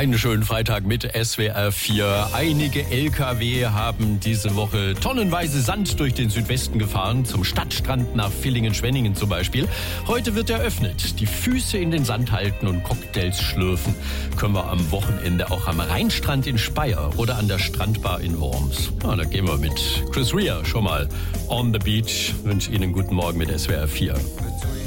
Einen schönen Freitag mit SWR 4. Einige Lkw haben diese Woche tonnenweise Sand durch den Südwesten gefahren, zum Stadtstrand nach Villingen-Schwenningen zum Beispiel. Heute wird eröffnet. Die Füße in den Sand halten und Cocktails schlürfen können wir am Wochenende auch am Rheinstrand in Speyer oder an der Strandbar in Worms. Ja, da gehen wir mit Chris Rea schon mal on the beach. Ich wünsche Ihnen einen guten Morgen mit SWR 4.